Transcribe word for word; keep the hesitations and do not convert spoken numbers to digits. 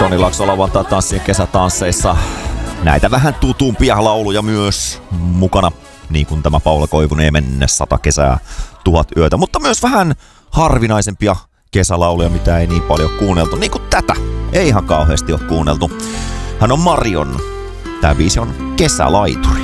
Toni Laakso lauantai tanssien kesätansseissa. Näitä vähän tutumpia lauluja myös mukana, niin kuin tämä Paula Koivuniemen Sata kesää, tuhat yötä, mutta myös vähän harvinaisempia kesälauluja, mitä ei niin paljon kuunneltu, niin kuin tätä ei ihan kauheasti ole kuunneltu. Hän on Marion. Tämä biisi on Kesälaituri.